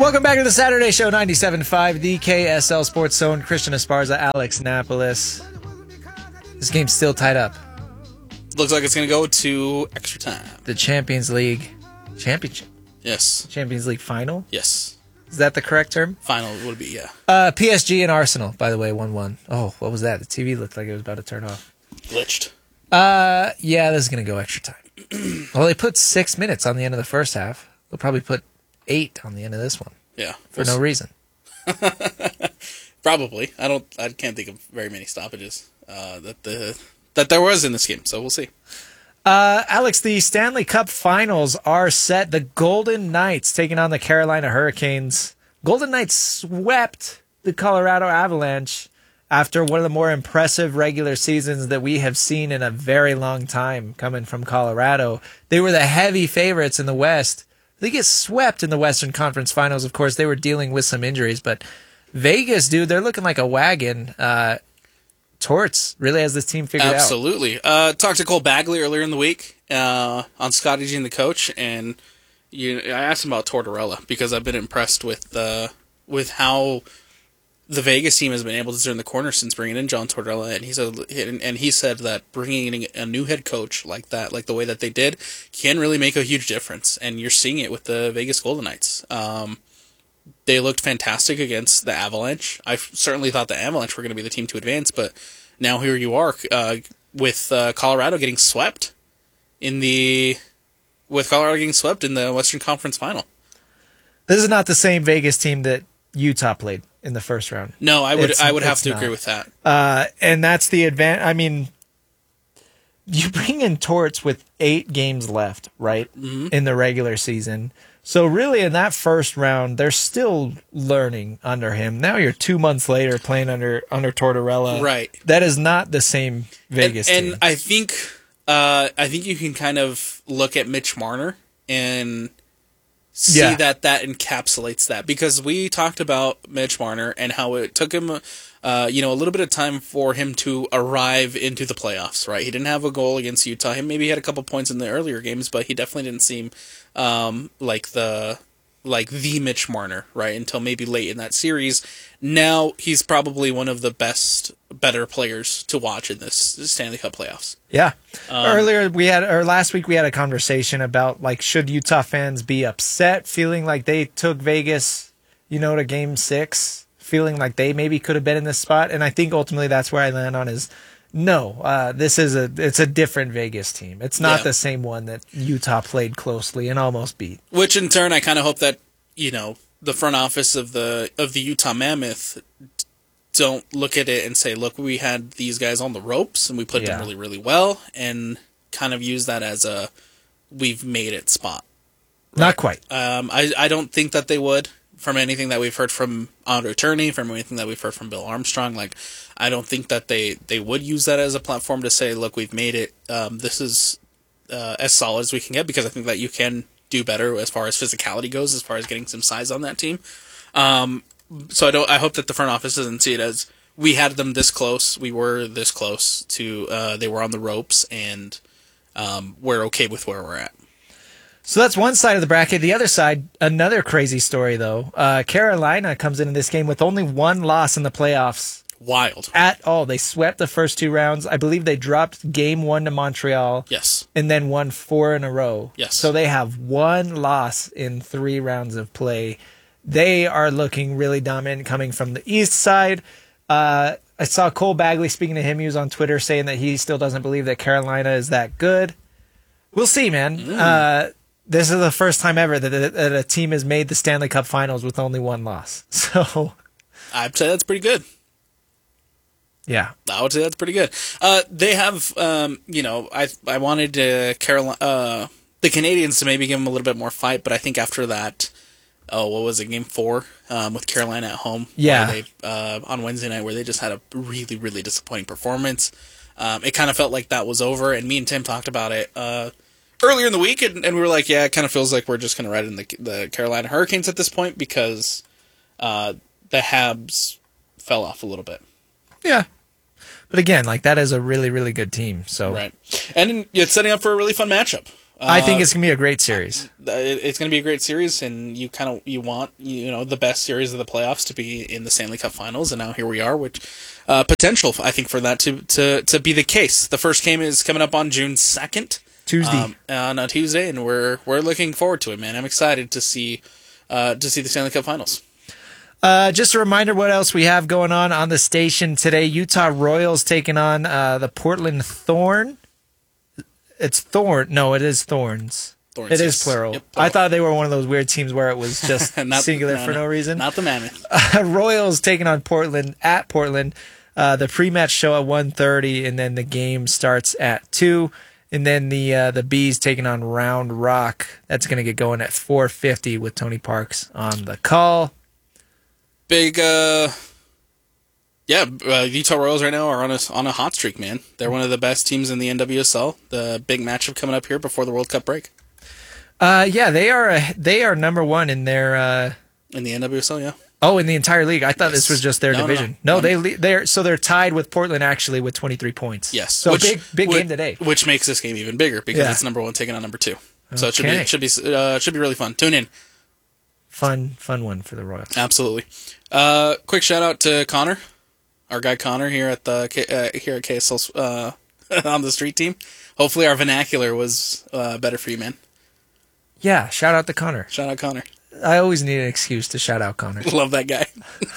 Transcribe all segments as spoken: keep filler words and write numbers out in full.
Welcome back to the Saturday Show, ninety-seven point five, the K S L Sports Zone. Christian Esparza, Alex Napolis. This game's still tied up. Looks like it's going to go to extra time. The Champions League championship. Yes. Champions League final? Yes. Is that the correct term? Final would be, yeah. Uh, P S G and Arsenal, by the way, one one. Oh, what was that? The T V looked like it was about to turn off. Glitched. Uh, yeah, this is going to go extra time. Well, they put six minutes on the end of the first half. They'll probably put eight on the end of this one. Yeah. For no reason. Probably. I don't. I can't think of very many stoppages uh, that the that there was in this game, so we'll see. Uh, Alex, the Stanley Cup Finals are set. The Golden Knights taking on the Carolina Hurricanes. Golden Knights swept the Colorado Avalanche after one of the more impressive regular seasons that we have seen in a very long time coming from Colorado. They were the heavy favorites in the West. They get swept in the Western Conference Finals. Of course, they were dealing with some injuries, but Vegas, dude, they're looking like a wagon. Uh, Torts really has this team figured Absolutely. out. Absolutely. Uh, talked to Cole Bagley earlier in the week uh, on Scotty G and the coach, and you, I asked him about Tortorella because I've been impressed with uh, with how the Vegas team has been able to turn the corner since bringing in John Tortorella, and he said, and he said that bringing in a new head coach like that, like the way that they did, can really make a huge difference, and you're seeing it with the Vegas Golden Knights. Um, they looked fantastic against the Avalanche. I certainly thought the Avalanche were going to be the team to advance, but now here you are uh, with uh, Colorado getting swept in the with Colorado getting swept in the Western Conference Final. This is not the same Vegas team that Utah played in the first round. No, I would it's, I would have to not. agree with that. Uh, and that's the advantage. I mean, you bring in Torts with eight games left, right, mm-hmm. in the regular season. So really, in that first round, they're still learning under him. Now you're two months later playing under under Tortorella. Right. That is not the same Vegas and, team. And I think uh, I think you can kind of look at Mitch Marner and see yeah. that that encapsulates that, because we talked about Mitch Marner and how it took him, uh, you know, a little bit of time for him to arrive into the playoffs. Right, he didn't have a goal against Utah. He maybe had a couple points in the earlier games, but he definitely didn't seem um, like the like the Mitch Marner, right, until maybe late in that series. Now he's probably one of the best, better players to watch in this Stanley Cup playoffs. Yeah. Um, Earlier we had, or last week we had a conversation about, like, should Utah fans be upset, feeling like they took Vegas, you know, to game six, feeling like they maybe could have been in this spot? And I think ultimately that's where I land on is, no, uh, this is a, it's a different Vegas team. It's not yeah. the same one that Utah played closely and almost beat. Which in turn, I kind of hope that, you know, the front office of the, of the Utah Mammoth don't look at it and say, look, we had these guys on the ropes and we put yeah. them really, really well, and kind of use that as a we've made it spot. Right? Not quite. Um, I, I don't think that they would, from anything that we've heard from Andre Turney, from anything that we've heard from Bill Armstrong. Like, I don't think that they, they would use that as a platform to say, look, we've made it. Um, this is uh, as solid as we can get, because I think that you can do better as far as physicality goes, as far as getting some size on that team. Um, So I don't. I hope that the front office doesn't see it as we had them this close. We were this close to. Uh, they were on the ropes, and um, we're okay with where we're at. So that's one side of the bracket. The other side, another crazy story though. Uh, Carolina comes into this game with only one loss in the playoffs. Wild. At all. They swept the first two rounds. I believe they dropped game one to Montreal. Yes. And then won four in a row. Yes. So they have one loss in three rounds of play. They are looking really dominant coming from the east side. Uh, I saw Cole Bagley, speaking to him, he was on Twitter saying that he still doesn't believe that Carolina is that good. We'll see, man. Mm. Uh, this is the first time ever that, that a team has made the Stanley Cup Finals with only one loss. So I'd say that's pretty good. Yeah. I would say that's pretty good. Uh, they have, um, you know, I I wanted uh, Carolina, uh, the Canadians to maybe give them a little bit more fight, but I think after that, oh, what was it, game four um, with Carolina at home? Yeah. Where they, uh, on Wednesday night, where they just had a really, really disappointing performance. Um, it kind of felt like that was over, and me and Tim talked about it uh, earlier in the week, and, and we were like, yeah, it kind of feels like we're just going to ride in the, the Carolina Hurricanes at this point, because uh, the Habs fell off a little bit. Yeah. But again, like, that is a really, really good team. So Right. And it's setting up for a really fun matchup. I think it's gonna be a great series. It's going to be a great series, and you kind of you want you know the best series of the playoffs to be in the Stanley Cup Finals, and now here we are, which uh, potential I think for that to, to to be the case. The first game is coming up on June second, Tuesday, um, on a Tuesday, and we're we're looking forward to it, man. I'm excited to see uh, to see the Stanley Cup Finals. Uh, just a reminder what else we have going on on the station today. Utah Royals taking on uh, the Portland Thorn. It's Thorn. No, it is Thorns. Thorns, it yes. is plural. Yep, plural. I thought they were one of those weird teams where it was just Not- singular no, for no, no reason. Not the Mammoth. Uh, Royals taking on Portland at Portland. Uh, the pre-match show at one thirty, and then the game starts at two. And then the uh, the Bees taking on Round Rock. That's going to get going at four fifty with Tony Parks on the call. Big, uh, yeah, uh, Utah Royals right now are on a, on a hot streak, man. They're one of the best teams in the N W S L. The big matchup coming up here before the World Cup break. Uh, yeah, they are a, they are number one in their uh, in the N W S L, yeah. Oh, in the entire league. I thought Yes. this was just their No, no, division. no. No, they le- they're so they're tied with Portland actually with twenty-three points. Yes, So which, big big which, game today. which makes this game even bigger because Yeah. it's number one taking on number two. So it should be Okay. it should be uh, should be really fun. Tune in. Fun fun one for the Royals. Absolutely. Uh, quick shout out to Connor, our guy Connor here at the K- uh, here at K S L uh, on the street team. Hopefully our vernacular was uh, better for you, man. Yeah, shout out to Connor. Shout out Connor. I always need an excuse to shout out Connor. Love that guy.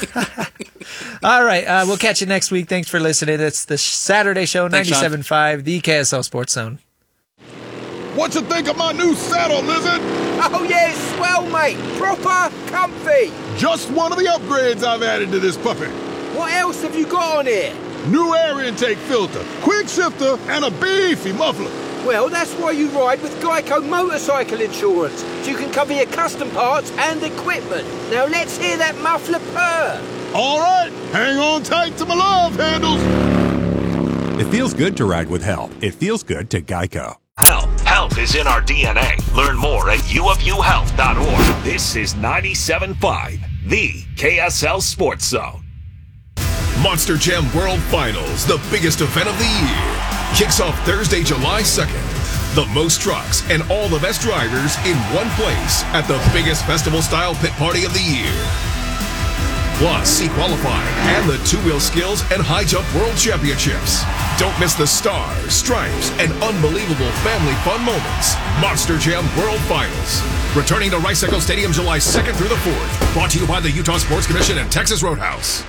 All right, uh, we'll catch you next week. Thanks for listening. It's the Saturday Show, Thanks, Sean. ninety-seven point five, the K S L Sports Zone. What you think of my new saddle, Lizard? Oh yeah, it's swell, mate. Proper comfy. Just one of the upgrades I've added to this puppy. What else have you got on here? New air intake filter, quick shifter, and a beefy muffler. Well, that's why you ride with Geico Motorcycle Insurance, so you can cover your custom parts and equipment. Now let's hear that muffler purr. All right, hang on tight to my love handles. It feels good to ride with help. It feels good to Geico. Help. Health is in our D N A. Learn more at u of u health dot org. This is ninety-seven point five, the K S L Sports Zone. Monster Jam World Finals, the biggest event of the year, kicks off Thursday, July second. The most trucks and all the best drivers in one place at the biggest festival-style pit party of the year. Plus, see qualifying and the two-wheel skills and high jump world championships. Don't miss the stars, stripes, and unbelievable family fun moments. Monster Jam World Finals. Returning to Rice Echo Stadium July second through the fourth. Brought to you by the Utah Sports Commission and Texas Roadhouse.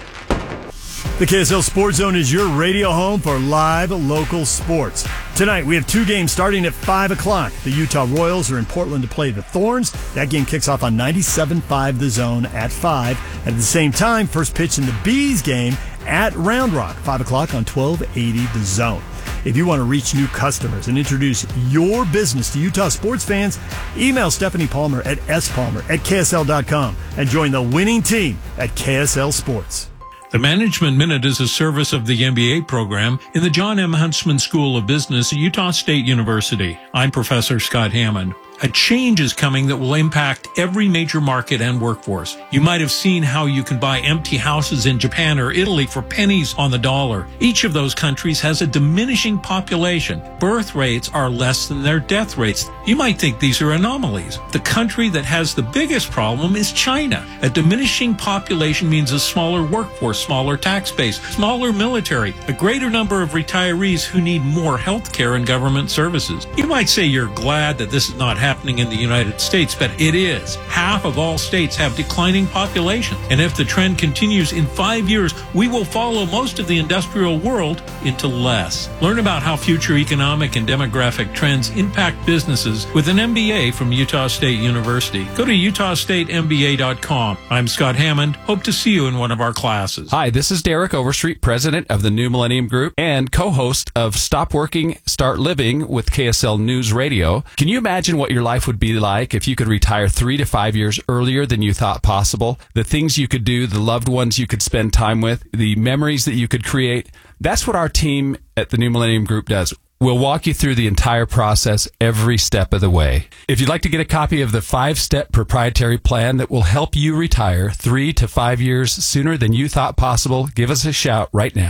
The K S L Sports Zone is your radio home for live local sports. Tonight, we have two games starting at five o'clock. The Utah Royals are in Portland to play the Thorns. That game kicks off on ninety-seven point five The Zone at five. At the same time, first pitch in the Bees game at Round Rock, five o'clock on twelve eighty The Zone. If you want to reach new customers and introduce your business to Utah sports fans, email Stephanie Palmer at s palmer at k s l dot com and join the winning team at K S L Sports. The Management Minute is a service of the M B A program in the John M. Huntsman School of Business at Utah State University. I'm Professor Scott Hammond. A change is coming that will impact every major market and workforce. You might have seen how you can buy empty houses in Japan or Italy for pennies on the dollar. Each of those countries has a diminishing population. Birth rates are less than their death rates. You might think these are anomalies. The country that has the biggest problem is China. A diminishing population means a smaller workforce, smaller tax base, smaller military, a greater number of retirees who need more health care and government services. You might say you're glad that this is not happening in the United States, but it is. Half of all states have declining populations. And if the trend continues in five years, we will follow most of the industrial world into less. Learn about how future economic and demographic trends impact businesses with an M B A from Utah State University. Go to utah state m b a dot com. I'm Scott Hammond. Hope to see you in one of our classes. Hi, this is Derek Overstreet, president of the New Millennium Group and co-host of Stop Working, Start Living with K S L News Radio. Can you imagine what your life would be like if you could retire three to five years earlier than you thought possible? The things you could do, the loved ones you could spend time with, the memories that you could create. That's what our team at the New Millennium Group does. We'll walk you through the entire process every step of the way. If you'd like to get a copy of the five-step proprietary plan that will help you retire three to five years sooner than you thought possible, give us a shout right now.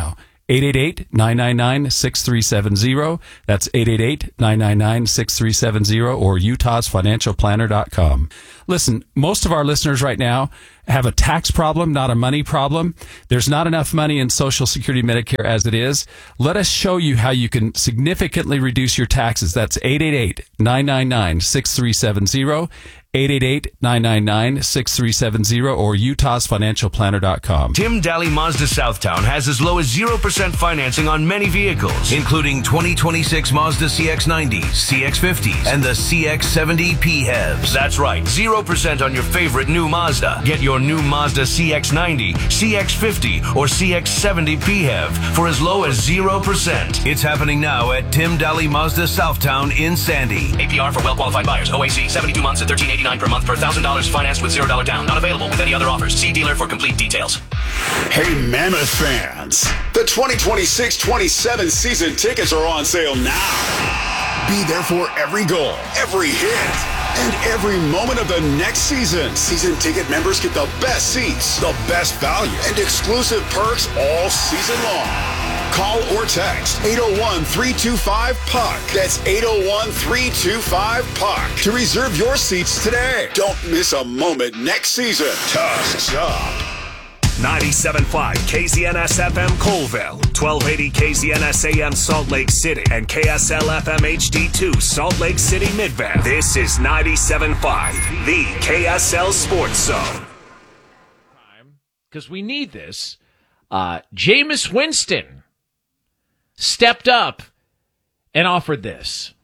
eight eight eight, nine nine nine, six three seven zero. That's eight eight eight, nine nine nine, six three seven zero or utahs financial planner dot com. Listen, most of our listeners right now have a tax problem, not a money problem. There's not enough money in Social Security, Medicare as it is. Let us show you how you can significantly reduce your taxes. That's eight eight eight, nine nine nine, six three seven zero, eight eight eight, nine nine nine, six three seven zero or utahs financial planner dot com. Tim Daly Mazda Southtown has as low as zero percent financing on many vehicles, including twenty twenty-six Mazda C X nineties, C X fifties, and the C X seventy P H E Vs. That's right, zero percent on your favorite new Mazda. Get your new Mazda C X ninety, C X fifty, or C X seventy P H E V for as low as zero percent. It's happening now at Tim Daly Mazda Southtown in Sandy. A P R for well-qualified buyers. O A C, seventy-two months at thirteen eighty-nine per month per one thousand dollars financed with zero dollars down. Not available with any other offers. See dealer for complete details. Hey, Mammoth fans. The twenty twenty-six twenty-seven season tickets are on sale now. Be there for every goal, every hit, and every moment of the next season. Season ticket members get the best seats, the best value, and exclusive perks all season long. Call or text eight oh one, three two five, P U C. That's eight oh one, three two five, P U C to reserve your seats today. Don't miss a moment next season. Tusks up. ninety-seven point five K Z N S F M Colville, twelve eighty K Z N S A M Salt Lake City, and K S L F M H D two Salt Lake City Midvale. This is ninety-seven point five, the K S L Sports Zone. Because we need this. Uh, Jameis Winston stepped up and offered this.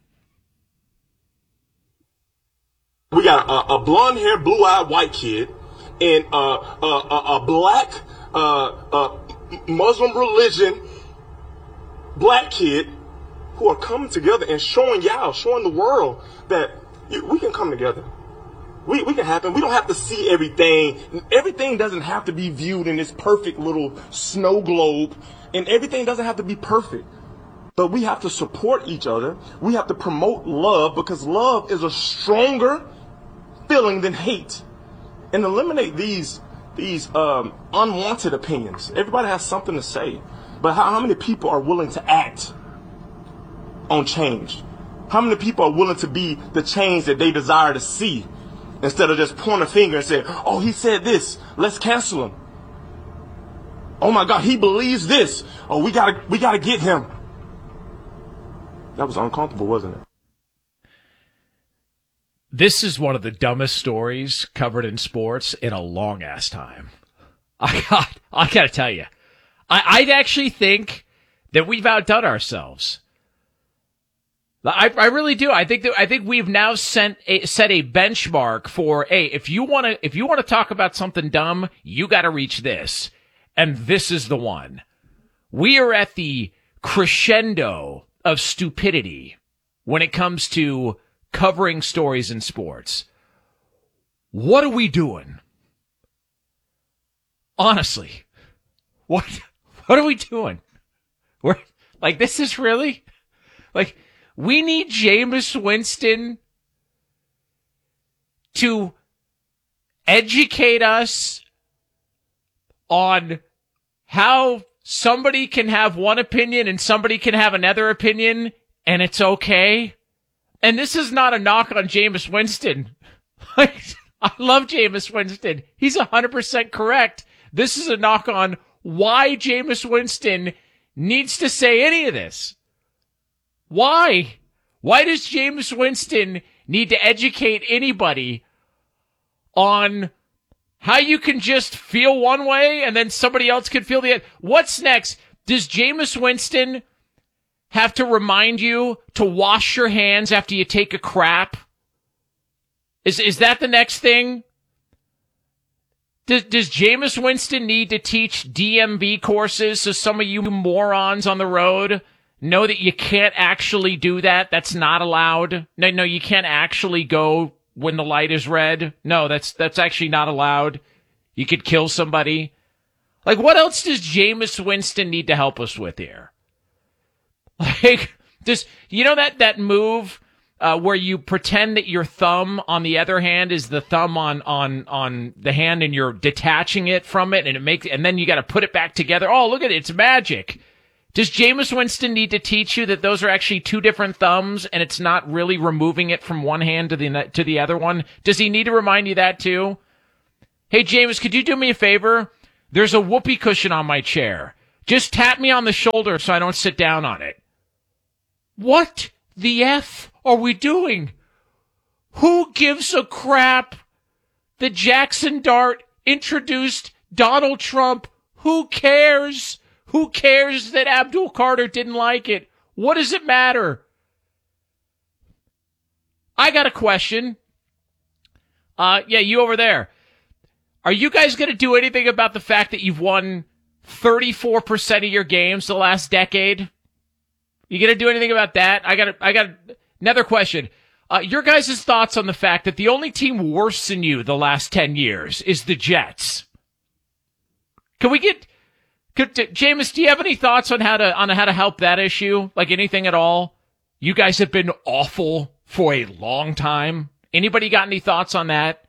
We got a, a blonde-haired, blue-eyed white kid and uh, a, a, a black uh, uh, Muslim religion black kid who are coming together and showing y'all, showing the world that you, we can come together. We, we can happen. We don't have to see everything. Everything doesn't have to be viewed in this perfect little snow globe, and everything doesn't have to be perfect. But we have to support each other. We have to promote love, because love is a stronger feeling than hate. And eliminate these these um, unwanted opinions. Everybody has something to say, but how, how many people are willing to act on change? How many people are willing to be the change that they desire to see, instead of just pointing a finger and saying, "Oh, he said this, let's cancel him. Oh my God, he believes this. Oh, we gotta we gotta get him." That was uncomfortable, wasn't it? This is one of the dumbest stories covered in sports in a long ass time. I got, I gotta tell you, I, I'd actually think that we've outdone ourselves. I, I really do. I think that I think we've now sent a, set a benchmark for, hey, if you want to, if you want to talk about something dumb, you got to reach this, and this is the one. We are at the crescendo of stupidity when it comes to covering stories in sports. What are we doing? Honestly, what what are we doing? We're like, this is really like, we need Jameis Winston to educate us on how somebody can have one opinion and somebody can have another opinion, and it's okay. And this is not a knock on Jameis Winston. I love Jameis Winston. He's one hundred percent correct. This is a knock on why Jameis Winston needs to say any of this. Why? Why does Jameis Winston need to educate anybody on how you can just feel one way and then somebody else can feel the other? What's next? Does Jameis Winston have to remind you to wash your hands after you take a crap? Is is that the next thing? Does, does Jameis Winston need to teach D M V courses so some of you morons on the road know that you can't actually do that? That's not allowed. No, no, you can't actually go when the light is red. No, that's that's actually not allowed. You could kill somebody. Like, what else does Jameis Winston need to help us with here? Like, does, you know that, that move uh, where you pretend that your thumb on the other hand is the thumb on, on, on the hand, and you're detaching it from it, and it makes, and then you got to put it back together. Oh, look at it, it's magic. Does Jameis Winston need to teach you that those are actually two different thumbs and it's not really removing it from one hand to the to the other one? Does he need to remind you that too? Hey, Jameis, could you do me a favor? There's a whoopee cushion on my chair. Just tap me on the shoulder so I don't sit down on it. What the F are we doing? Who gives a crap that Jackson Dart introduced Donald Trump? Who cares? Who cares that Abdul Carter didn't like it? What does it matter? I got a question. Uh, yeah, you over there. Are you guys going to do anything about the fact that you've won thirty-four percent of your games the last decade? You going to do anything about that? I got I got another question. Uh, your guys' thoughts on the fact that the only team worse than you the last ten years is the Jets. Can we get... Could, Jameis, do you have any thoughts on how to on how to help that issue? Like anything at all? You guys have been awful for a long time. Anybody got any thoughts on that?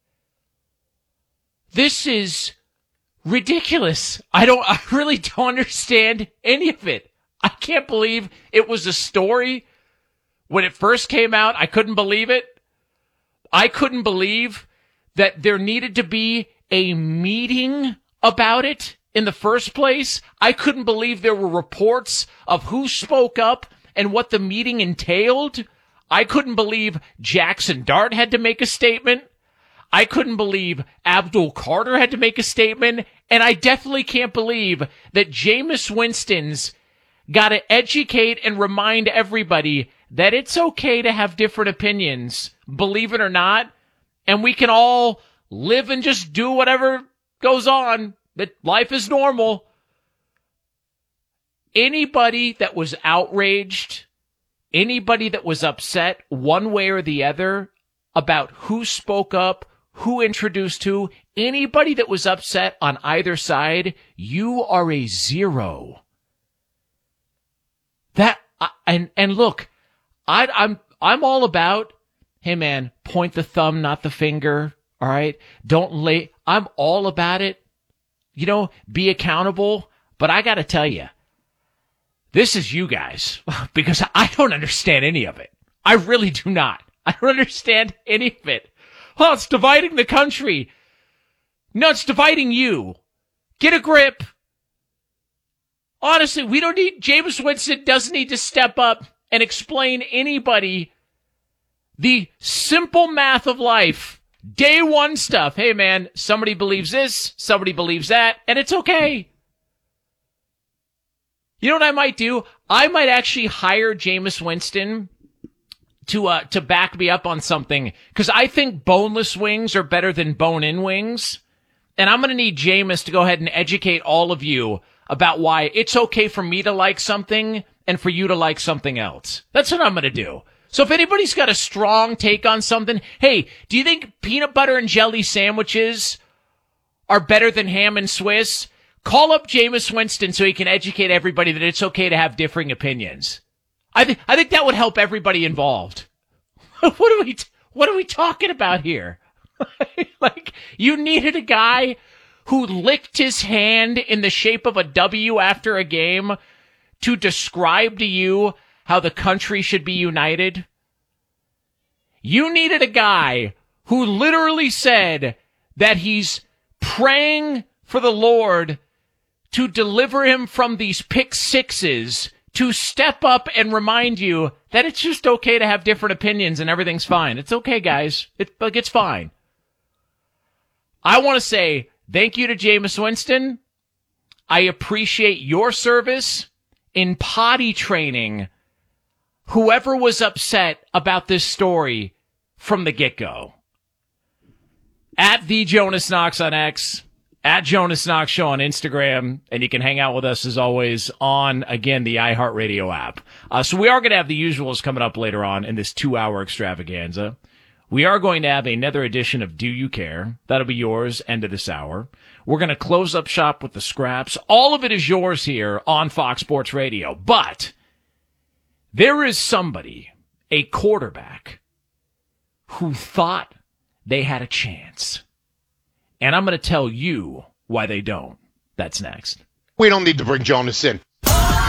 This is ridiculous. I don't. I really don't understand any of it. I can't believe it was a story when it first came out. I couldn't believe it. I couldn't believe that there needed to be a meeting about it. In the first place, I couldn't believe there were reports of who spoke up and what the meeting entailed. I couldn't believe Jackson Dart had to make a statement. I couldn't believe Abdul Carter had to make a statement. And I definitely can't believe that Jameis Winston's got to educate and remind everybody that it's okay to have different opinions, believe it or not. And we can all live and just do whatever goes on. That life is normal. Anybody that was outraged, anybody that was upset one way or the other about who spoke up, who introduced who, anybody that was upset on either side, you are a zero. That and and look, I, I'm I'm all about, hey man, point the thumb, not the finger. All right, don't lay. I'm all about it. You know, be accountable. But I got to tell you, this is you guys, because I don't understand any of it. I really do not. I don't understand any of it. Well, it's dividing the country. No, it's dividing you. Get a grip. Honestly, we don't need, Jameis Winston doesn't need to step up and explain anybody the simple math of life. Day one stuff. Hey, man, somebody believes this, somebody believes that, and it's okay. You know what I might do? I might actually hire Jameis Winston to uh, to back me up on something, because I think boneless wings are better than bone-in wings, and I'm going to need Jameis to go ahead and educate all of you about why it's okay for me to like something and for you to like something else. That's what I'm going to do. So if anybody's got a strong take on something, hey, do you think peanut butter and jelly sandwiches are better than ham and Swiss? Call up Jameis Winston so he can educate everybody that it's okay to have differing opinions. I think I think that would help everybody involved. What are we t- what are we talking about here? Like, you needed a guy who licked his hand in the shape of a W after a game to describe to you how the country should be united? You needed a guy who literally said that he's praying for the Lord to deliver him from these pick sixes, to step up and remind you that it's just okay to have different opinions and everything's fine. It's okay, guys. It, like, it's fine. I want to say thank you to Jameis Winston. I appreciate your service in potty training whoever was upset about this story from the get-go. At the Jonas Knox on X, at Jonas Knox Show on Instagram, and you can hang out with us as always on, again, the iHeartRadio app. Uh, so we are going to have the usuals coming up later on in this two-hour extravaganza. We are going to have another edition of Do You Care? That'll be yours, end of this hour. We're going to close up shop with the scraps. All of it is yours here on Fox Sports Radio. But there is somebody, a quarterback, who thought they had a chance. And I'm going to tell you why they don't. That's next. We don't need to bring Jonas in.